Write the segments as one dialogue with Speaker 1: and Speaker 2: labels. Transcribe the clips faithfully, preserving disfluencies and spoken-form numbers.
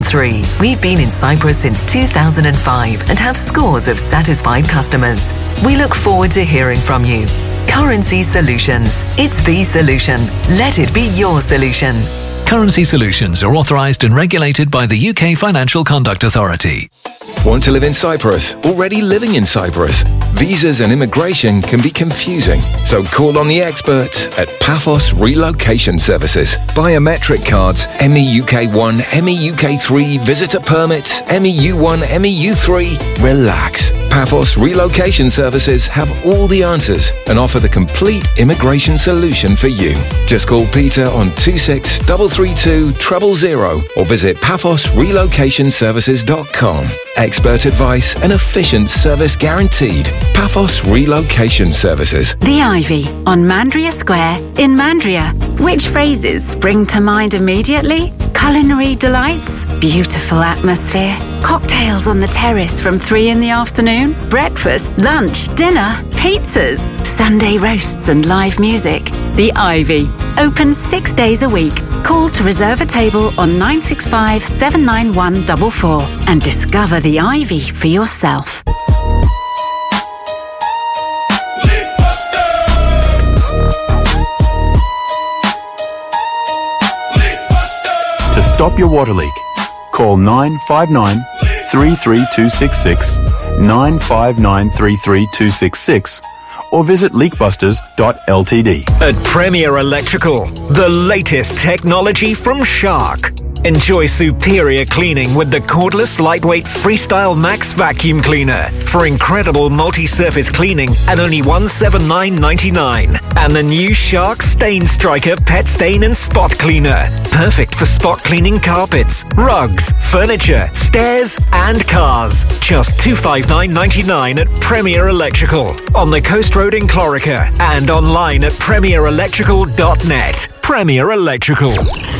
Speaker 1: three. We've been in Cyprus since two thousand five and have scores of satisfied customers. We look forward to hearing from you. Currency Solutions. It's the solution. Let it be your solution.
Speaker 2: Currency Solutions are authorised and regulated by the U K Financial Conduct Authority.
Speaker 3: Want to live in Cyprus? Already living in Cyprus? Visas and immigration can be confusing, so call on the experts at Paphos Relocation Services. Biometric cards, M E U K one, M E U K three, visitor permits, M E U one, M E U three. Relax. Paphos Relocation Services have all the answers and offer the complete immigration solution for you. Just call Peter on two six three three two zero zero zero or visit paphos relocation services dot com. Expert advice and efficient service guaranteed. Paphos Relocation Services.
Speaker 4: The Ivy on Mandria Square in Mandria. Which phrases spring to mind immediately? Culinary delights, beautiful atmosphere, cocktails on the terrace from three in the afternoon, breakfast, lunch, dinner, pizzas, Sunday roasts and live music. The Ivy, open six days a week. Call to reserve a table on nine six five, seven nine one four four and discover the Ivy for yourself.
Speaker 5: To stop your water leak, call nine five nine, three three two six six, nine five nine, three three two six six, or visit leak busters dot l t d.
Speaker 6: At Premier Electrical, the latest technology from Shark. Enjoy superior cleaning with the cordless lightweight Freestyle Max vacuum cleaner for incredible multi-surface cleaning at only one hundred seventy-nine ninety-nine. And the new Shark Stain Striker Pet Stain and Spot Cleaner. Perfect for spot cleaning carpets, rugs, furniture, stairs and cars. Just two hundred fifty-nine ninety-nine at Premier Electrical on the Coast Road in Clorica and online at premier electrical dot net. Premier Electrical.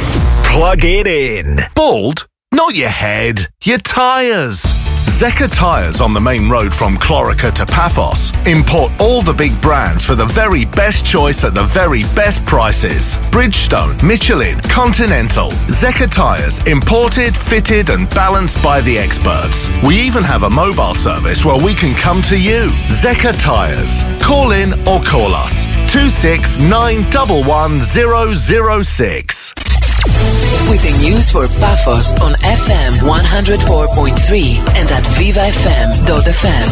Speaker 6: Plug it in.
Speaker 7: Bald? Not your head, your tyres. Zeka Tyres on the main road from Clorica to Paphos import all the big brands for the very best choice at the very best prices. Bridgestone, Michelin, Continental. Zeka Tyres, imported, fitted and balanced by the experts. We even have a mobile service where we can come to you. Zeka Tyres. Call in or call us. two six nine one one zero zero six.
Speaker 1: With the news for Paphos on F M one oh four point three and at viva f m dot f m.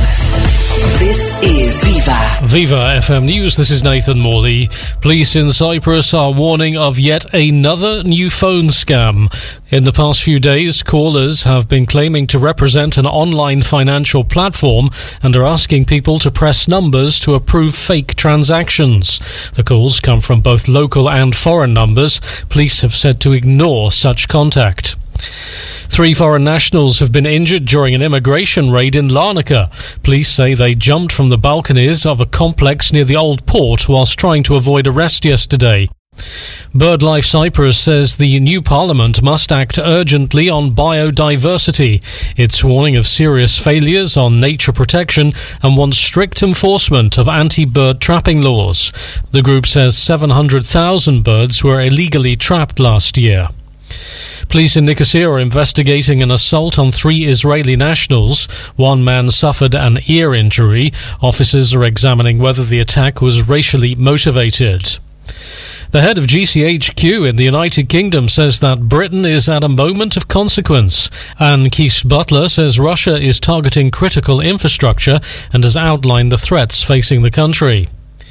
Speaker 1: This is Viva.
Speaker 8: Viva F M News, this is Nathan Morley. Police in Cyprus are warning of yet another new phone scam. In the past few days, callers have been claiming to represent an online financial platform and are asking people to press numbers to approve fake transactions. The calls come from both local and foreign numbers. Police have said to ignore such contact. Three foreign nationals have been injured during an immigration raid in Larnaca. Police say they jumped from the balconies of a complex near the Old Port whilst trying to avoid arrest yesterday. BirdLife Cyprus says the new parliament must act urgently on biodiversity. It's warning of serious failures on nature protection and wants strict enforcement of anti-bird trapping laws. The group says seven hundred thousand birds were illegally trapped last year. Police in Nicosia are investigating an assault on three Israeli nationals. One man suffered an ear injury. Officers are examining whether the attack was racially motivated. The head of G C H Q in the United Kingdom says that Britain is at a moment of consequence. Anne Keith-Butler says Russia is targeting critical infrastructure and has outlined the threats facing the country.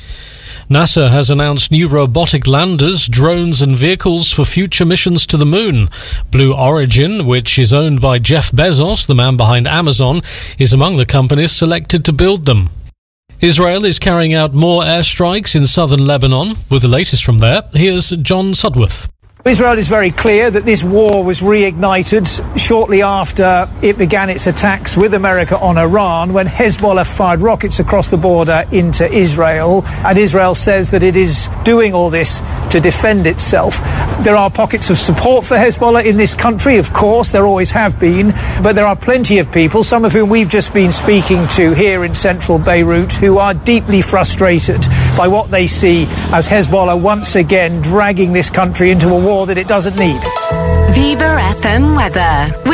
Speaker 8: NASA has announced new robotic landers, drones and vehicles for future missions to the moon. Blue Origin, which is owned by Jeff Bezos, the man behind Amazon, is among the companies selected to build them. Israel is carrying out more airstrikes in southern Lebanon. With the latest from there, here's John Sudworth.
Speaker 9: Israel is very clear that this war was reignited shortly after it began its attacks with America on Iran, when Hezbollah fired rockets across the border into Israel. And Israel says that it is doing all this to defend itself. There are pockets of support for Hezbollah in this country, of course, there always have been, but there are plenty of people, some of whom we've just been speaking to here in central Beirut, who are deeply frustrated by what they see as Hezbollah once again dragging this country into a war that it doesn't need.
Speaker 4: Viva F M weather.